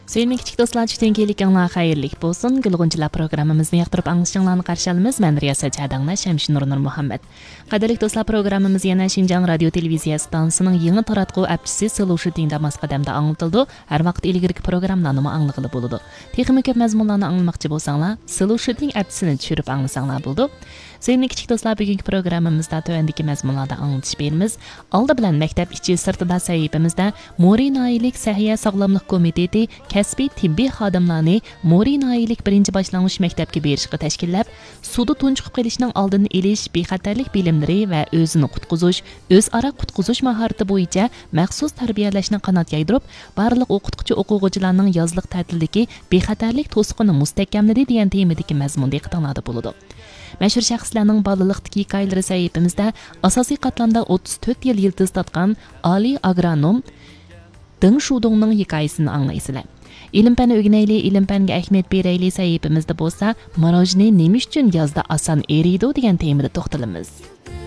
Sevimli kichik do'stlar, tushdan keyinlikinglar xayrlik bo'lsin. Gulg'unchilar programmamizni yoqtirib anglashinglarni qarshi olamiz. Men Riyosat Chadanglar Shamshinur Nur Muhammad. Qadrli do'stlar, programmamiz yana Xinjiang radio televiziya stansiyasining yangi taratquv apchisi Solution Damas qadamda anglitildi. Har vaqt ilgirki programmalarni anglag'ili bo'ladi. Texnik ko'p mazmunlarni anglamoqchi bo'lsanglar, Solution apchisini tushirib anglasanglar bo'ldi. Sevimli kichik do'stlar, bugungi programmamizda tövəndəki məzmunlarda anlatış berimiz. Aldı bilan maktab ichi sirtida sahifamizda Mori Nailik Səhiyyə Sağlamlıq Komiteti kasbiy tibbiy xodimlarni Mori Nailik birinchi boshlang'ich maktabga berishga tashkillab, suvda tunchiqib qolishning oldini olish, bexatarlik bilimlari va o'zini qutqizish, o'zaro qutqizish mahorati bo'yicha maxsus tarbiyalashni qanot yaydirib, barliq o'quvchi-o'quvchilarning yozliq ta'tildagi bexatarlik to'siqini mustahkamladi degan temadagi mazmunda iqtidoda bo'ladi. Məşhur şəxslərinin balılıqdakı hekayələri səhifəmizdə asosiy qatlamda 34 yil yıldız tatqan Ali agronom Deng Shudongning hekayəsini anglaysizlar. İlim-fəni öyrənəyli, ilim-fənə əhəmiyyət berəyli səhifəmizdə bolsa, marojni nima uchun yozda oson eriydi degan temada to'xtalamiz.